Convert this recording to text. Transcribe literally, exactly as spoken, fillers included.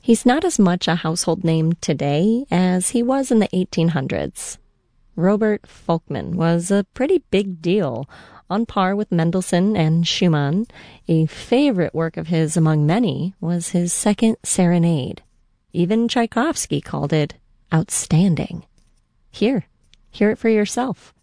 He's not as much a household name today as he was in the eighteen hundreds. Robert Folkman was a pretty big deal, on par with Mendelssohn and Schumann. A favorite work of his among many was his Second Serenade. Even Tchaikovsky called it outstanding. Here, hear it for yourself.